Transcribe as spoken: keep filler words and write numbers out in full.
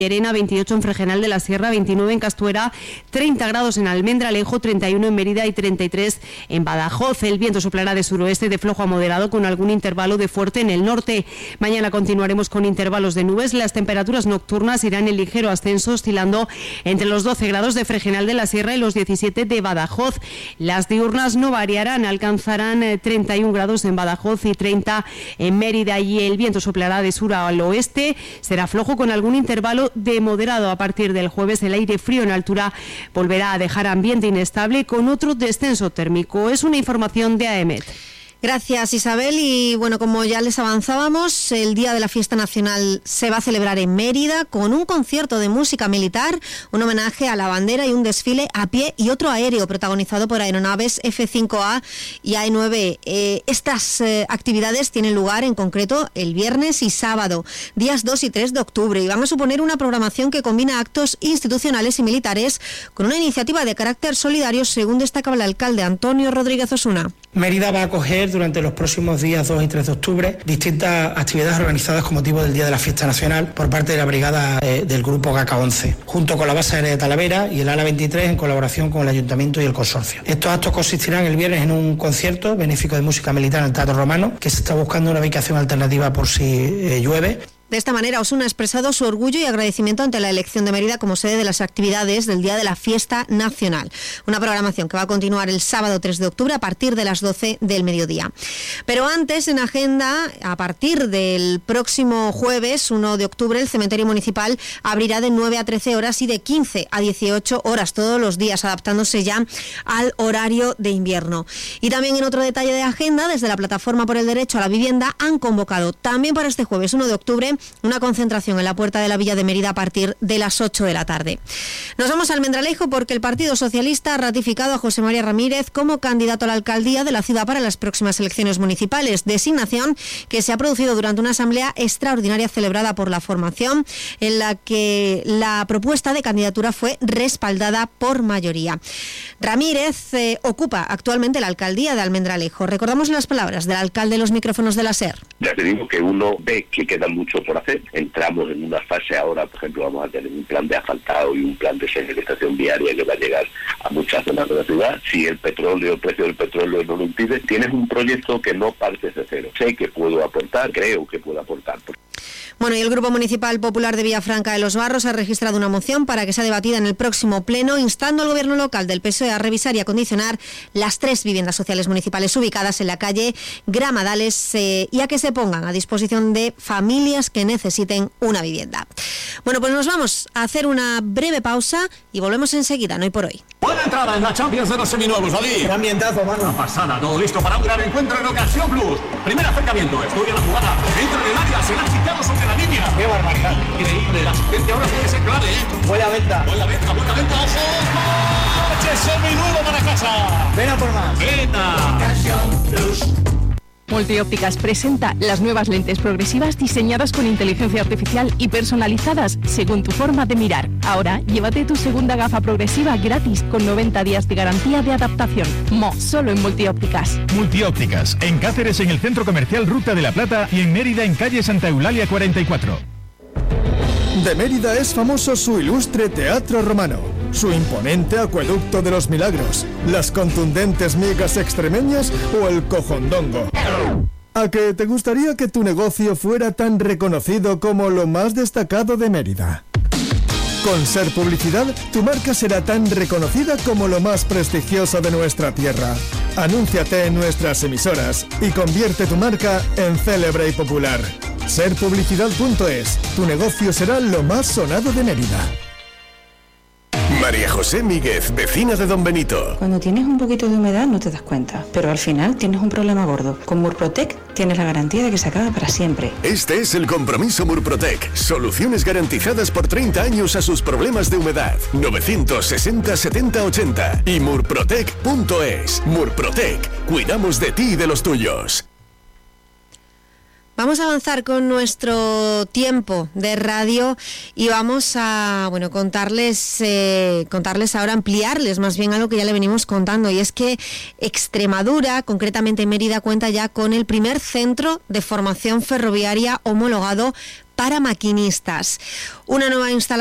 Llerena, veintiocho en Fregenal de la Sierra, veintinueve en Castuera, treinta grados en Almendralejo, treinta y uno en Mérida y treinta y tres en Badajoz. El viento soplará de suroeste de flojo a moderado con algún intervalo de fuerte en el norte. Mañana continuaremos con intervalos de nubes. Las temperaturas nocturnas irán en ligero ascenso, oscilando entre los doce grados de Fregenal de la Sierra y los diecisiete de Badajoz. Las diurnas no variarán, alcanzarán treinta y un grados en Badajoz y treinta en Mérida, y el viento soplará de sur al oeste. Será flojo con algún intervalo de moderado. A partir del jueves el aire frío en altura volverá a dejar ambiente inestable con otro descenso térmico. Es una información de A E M E T. Gracias, Isabel. Y bueno, como ya les avanzábamos, el Día de la Fiesta Nacional se va a celebrar en Mérida con un concierto de música militar, un homenaje a la bandera y un desfile a pie y otro aéreo protagonizado por aeronaves F cinco A y A E nueve. Eh, estas eh, actividades tienen lugar en concreto el viernes y sábado, días dos y tres de octubre, y van a suponer una programación que combina actos institucionales y militares con una iniciativa de carácter solidario, según destacaba el alcalde Antonio Rodríguez Osuna. Mérida va a acoger durante los próximos días dos y tres de octubre distintas actividades organizadas con motivo del Día de la Fiesta Nacional por parte de la brigada eh, del Grupo G A C A once, junto con la base aérea de Talavera y el ala veintitrés en colaboración con el Ayuntamiento y el Consorcio. Estos actos consistirán el viernes en un concierto benéfico de música militar en el Teatro Romano, que se está buscando una ubicación alternativa por si eh, llueve. De esta manera, Osuna ha expresado su orgullo y agradecimiento ante la elección de Mérida como sede de las actividades del Día de la Fiesta Nacional. Una programación que va a continuar el sábado tres de octubre a partir de las doce del mediodía. Pero antes, en agenda, a partir del próximo jueves uno de octubre, el cementerio municipal abrirá de nueve a trece horas y de quince a dieciocho horas todos los días, adaptándose ya al horario de invierno. Y también, en otro detalle de agenda, desde la Plataforma por el Derecho a la Vivienda han convocado también para este jueves uno de octubre una concentración en la puerta de la Villa de Mérida a partir de las ocho de la tarde. Nos vamos a Almendralejo porque el Partido Socialista ha ratificado a José María Ramírez como candidato a la alcaldía de la ciudad para las próximas elecciones municipales, designación que se ha producido durante una asamblea extraordinaria celebrada por la formación, en la que la propuesta de candidatura fue respaldada por mayoría. Ramírez eh, ocupa actualmente la alcaldía de Almendralejo. Recordamos las palabras del alcalde en los micrófonos de la SER. Ya te digo que uno ve que queda mucho por hacer. Entramos en una fase ahora, por ejemplo, vamos a tener un plan de asfaltado y un plan de señalización viaria que va a llegar a muchas zonas de la ciudad. Si el petróleo, el precio del petróleo no lo impide, tienes un proyecto que no partes de cero. Sé que puedo aportar, creo que puedo aportar. Bueno, y el Grupo Municipal Popular de Villafranca de los Barros ha registrado una moción para que sea debatida en el próximo pleno, instando al Gobierno local del P S O E a revisar y acondicionar las tres viviendas sociales municipales ubicadas en la calle Gramadales eh, y a que se pongan a disposición de familias que necesiten una vivienda. Bueno, pues nos vamos a hacer una breve pausa y volvemos enseguida, no hoy por hoy. Buena entrada en la Champions de los seminuevos, David. Qué ambientazo, mano. Una pasada, todo listo para un gran encuentro en Ocasión Plus. Primer acercamiento, estudia la jugada, entra en el área, será chicado sobre la línea. Qué barbaridad. Increíble, la asistencia ahora tiene que ser clave, ¿eh? Buena venta. Buena venta, buena venta, ojo. ¡Coche seminuevo para casa! Ven a por más. ¡Venta! Ocasión Plus. Multiópticas presenta las nuevas lentes progresivas diseñadas con inteligencia artificial y personalizadas según tu forma de mirar. Ahora, llévate tu segunda gafa progresiva gratis con noventa días de garantía de adaptación. Mo, solo en Multiópticas. Multiópticas, en Cáceres en el Centro Comercial Ruta de la Plata y en Mérida en calle Santa Eulalia cuarenta y cuatro. De Mérida es famoso su ilustre Teatro Romano, su imponente Acueducto de los Milagros, las contundentes migas extremeñas o el cojondongo. ¿A que te gustaría que tu negocio fuera tan reconocido como lo más destacado de Mérida? Con Ser Publicidad, tu marca será tan reconocida como lo más prestigioso de nuestra tierra. Anúnciate en nuestras emisoras y convierte tu marca en célebre y popular. ser publicidad punto es, tu negocio será lo más sonado de Mérida. María José Míguez, vecina de Don Benito. Cuando tienes un poquito de humedad no te das cuenta, pero al final tienes un problema gordo. Con Murprotec tienes la garantía de que se acaba para siempre. Este es el compromiso Murprotec. Soluciones garantizadas por treinta años a sus problemas de humedad. novecientos sesenta setenta ochenta y murprotec punto es. Murprotec. Cuidamos de ti y de los tuyos. Vamos a avanzar con nuestro tiempo de radio y vamos a bueno contarles eh, contarles ahora, ampliarles más bien algo que ya le venimos contando, y es que Extremadura, concretamente Mérida, cuenta ya con el primer centro de formación ferroviaria homologado para maquinistas. Una nueva instalación